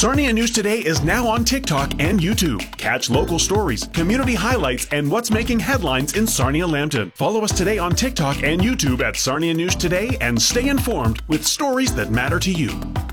Sarnia News Today is now on TikTok and YouTube. Catch local stories, community highlights, and what's making headlines in Sarnia-Lambton. Follow us today on TikTok and YouTube at Sarnia News Today and stay informed with stories that matter to you.